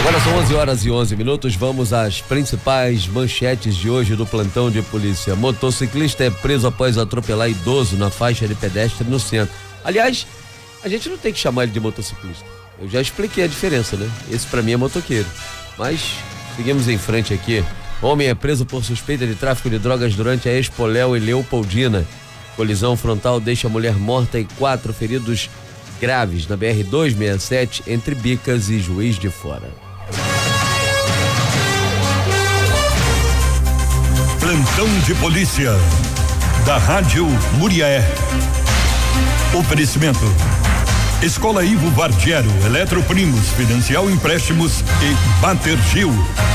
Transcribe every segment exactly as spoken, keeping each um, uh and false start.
Agora são onze horas e onze minutos, vamos às principais manchetes de hoje do plantão de polícia. Motociclista é preso após atropelar idoso na faixa de pedestre no centro. Aliás, a gente não tem que chamar ele de motociclista. Eu já expliquei a diferença, né? Esse pra mim é motoqueiro. Mas seguimos em frente aqui. Homem é preso por suspeita de tráfico de drogas durante a Expo Léo e Leopoldina. Colisão frontal deixa mulher morta e quatro feridos graves na B R duzentos e sessenta e sete entre Bicas e Juiz de Fora. Plantão de polícia da Rádio Muriaé. Oferecimento: Escola Ivo Vardiero, Eletroprimos, Financial Empréstimos e Batergil.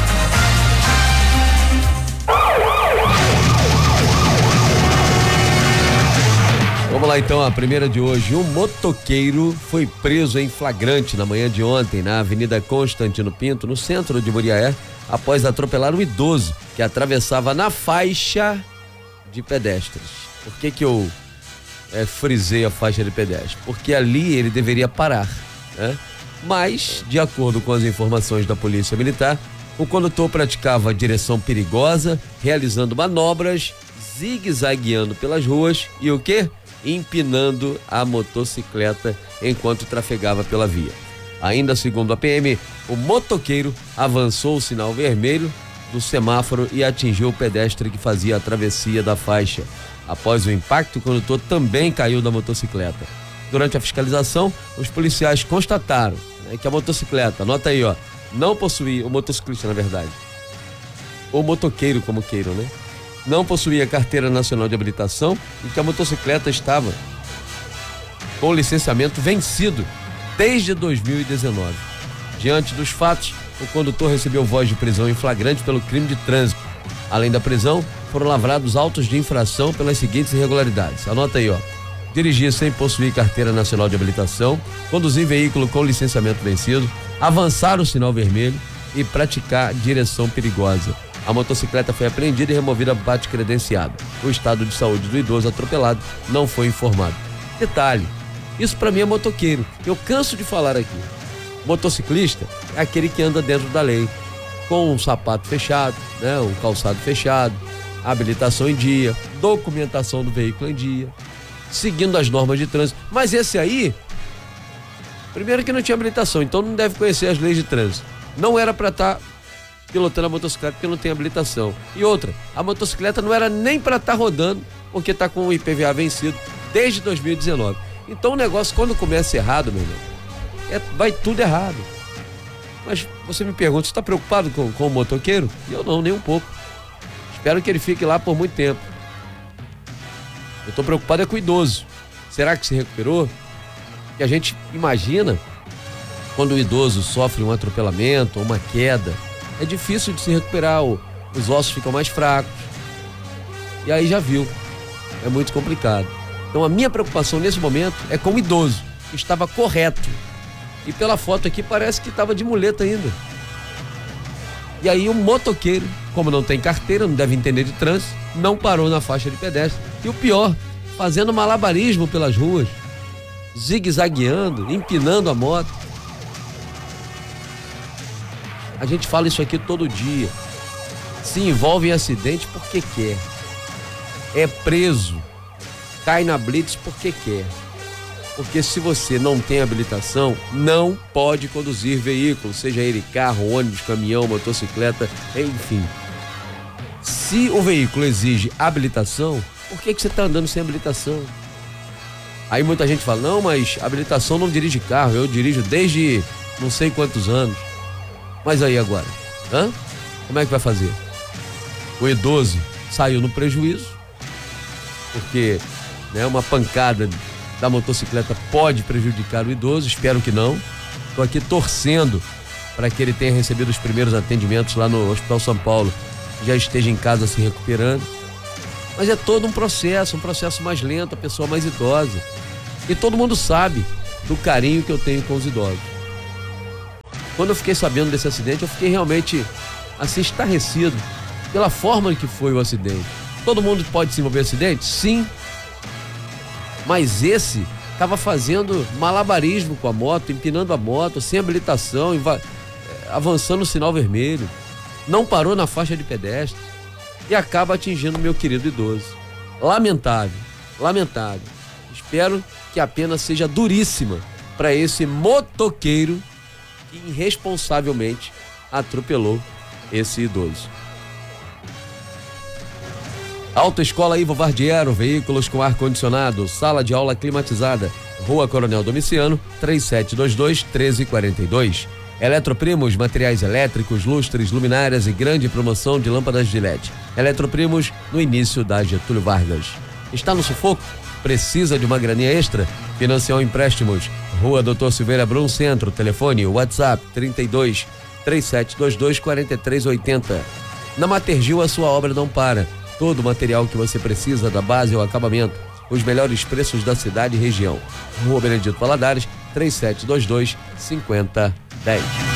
Vamos lá então, a primeira de hoje. Um motoqueiro foi preso em flagrante na manhã de ontem na Avenida Constantino Pinto, no centro de Muriaé, após atropelar um idoso que atravessava na faixa de pedestres. Por que que eu é, frisei a faixa de pedestre? Porque ali ele deveria parar, né? Mas, de acordo com as informações da Polícia Militar, o condutor praticava direção perigosa, realizando manobras, zigue-zagueando pelas ruas e o quê? Empinando a motocicleta enquanto trafegava pela via. Ainda segundo a P M, o motoqueiro avançou o sinal vermelho do semáforo e atingiu o pedestre que fazia a travessia da faixa. Após o impacto, o condutor também caiu da motocicleta. Durante a fiscalização, os policiais constataram, né, que a motocicleta, anota aí, ó, não possuía, o motociclista na verdade, ou motoqueiro como queiram, né? Não possuía carteira nacional de habilitação e que a motocicleta estava com licenciamento vencido desde dois mil e dezenove. Diante dos fatos, o condutor recebeu voz de prisão em flagrante pelo crime de trânsito. Além da prisão, foram lavrados autos de infração pelas seguintes irregularidades. Anota aí, ó. Dirigir sem possuir carteira nacional de habilitação, conduzir veículo com licenciamento vencido, avançar o sinal vermelho e praticar direção perigosa. A motocicleta foi apreendida e removida para bate credenciado. O estado de saúde do idoso atropelado não foi informado. Detalhe, isso para mim é motoqueiro. Eu canso de falar aqui. Motociclista é aquele que anda dentro da lei, com um sapato fechado, né, um calçado fechado, habilitação em dia, documentação do veículo em dia, seguindo as normas de trânsito. Mas esse aí, primeiro que não tinha habilitação, então não deve conhecer as leis de trânsito. Não era para estar tá pilotando a motocicleta porque não tem habilitação. E outra, a motocicleta não era nem para estar tá rodando porque está com o I P V A vencido desde dois mil e dezenove. Então o negócio, quando começa errado, meu irmão, é, vai tudo errado. Mas você me pergunta, você está preocupado com, com o motoqueiro? Eu não, nem um pouco. Espero que ele fique lá por muito tempo. Eu estou preocupado é com o idoso. Será que se recuperou? Porque a gente imagina, quando o idoso sofre um atropelamento ou uma queda, é difícil de se recuperar, os ossos ficam mais fracos. E aí já viu, é muito complicado. Então a minha preocupação nesse momento é com o idoso, que estava correto. E pela foto aqui parece que estava de muleta ainda. E aí o motoqueiro, como não tem carteira, não deve entender de trânsito, não parou na faixa de pedestre. E o pior, fazendo malabarismo pelas ruas, zigue-zagueando, empinando a moto. A gente fala isso aqui todo dia. Se envolve em acidente porque quer. É preso. Cai na blitz porque quer. Porque se você não tem habilitação, não pode conduzir veículo, seja ele carro, ônibus, caminhão, motocicleta, enfim. Se o veículo exige habilitação, por que que você está andando sem habilitação? Aí muita gente fala, não, mas habilitação não dirige carro, eu dirijo desde não sei quantos anos. Mas aí agora, hã? Como é que vai fazer? O idoso saiu no prejuízo, porque, né, uma pancada da motocicleta pode prejudicar o idoso, espero que não. Estou aqui torcendo para que ele tenha recebido os primeiros atendimentos lá no Hospital São Paulo, já esteja em casa se recuperando. Mas é todo um processo, um processo mais lento, a pessoa mais idosa. E todo mundo sabe do carinho que eu tenho com os idosos. Quando eu fiquei sabendo desse acidente, eu fiquei realmente assim estarrecido pela forma que foi o acidente. Todo mundo pode se envolver em acidente? Sim. Mas esse estava fazendo malabarismo com a moto, empinando a moto, sem habilitação, inva... avançando o sinal vermelho, não parou na faixa de pedestre e acaba atingindo meu querido idoso. Lamentável, lamentável. Espero que a pena seja duríssima para esse motoqueiro que irresponsavelmente atropelou esse idoso. Autoescola Ivo Vardiero, veículos com ar-condicionado, sala de aula climatizada, Rua Coronel Domiciano, três sete dois dois, um três quatro dois. Eletroprimos, materiais elétricos, lustres, luminárias e grande promoção de lâmpadas de L E D. Eletroprimos, no início da Getúlio Vargas. Está no sufoco? Precisa de uma graninha extra? Financial Empréstimos, Rua Doutor Silveira Brum Centro, telefone, WhatsApp trinta e dois, três sete dois dois, quatro três oito zero. Na Matergil a sua obra não para. Todo o material que você precisa da base ao acabamento. Os melhores preços da cidade e região. Rua Benedito Valadares, três sete dois dois, cinquenta dez.